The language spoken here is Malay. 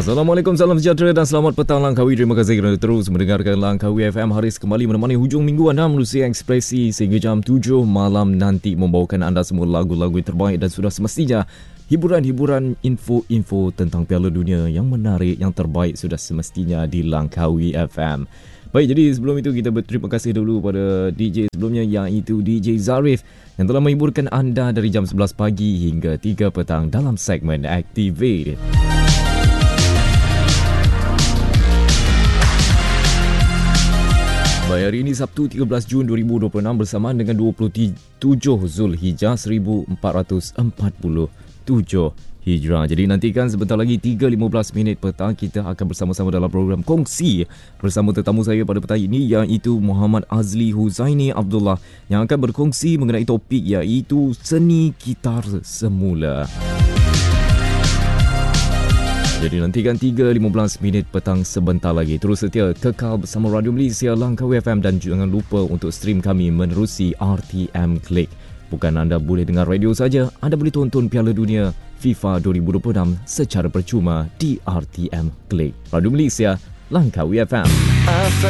Assalamualaikum, salam sejahtera dan selamat petang Langkawi. Terima kasih kerana terus mendengarkan Langkawi FM. Haris kembali menemani hujung minggu anda menerusi Ekspresi sehingga jam 7 malam nanti, membawakan anda semua lagu-lagu terbaik dan sudah semestinya hiburan-hiburan, info-info tentang Piala Dunia yang menarik, yang terbaik sudah semestinya di Langkawi FM. Baik, jadi sebelum itu kita berterima kasih dulu pada DJ sebelumnya, iaitu DJ Zarif yang telah menghiburkan anda dari jam 11 pagi hingga 3 petang dalam segmen Activate. Baik, hari ini Sabtu 13 Jun 2026 bersamaan dengan 27 Zulhijjah 1447 Hijrah. Jadi nantikan sebentar lagi 3.15 minit petang kita akan bersama-sama dalam program Kongsi bersama tetamu saya pada petang ini, iaitu Muhammad Azli Huzaini Abdullah, yang akan berkongsi mengenai topik iaitu seni gitar semula. Jadi nantikan 3.15 minit petang sebentar lagi. Terus setia kekal bersama Radio Malaysia Langkawi FM dan jangan lupa untuk stream kami menerusi RTM Click. Bukan anda boleh dengar radio saja, anda boleh tonton Piala Dunia FIFA 2026 secara percuma di RTM Click. Radio Malaysia Langkawi FM.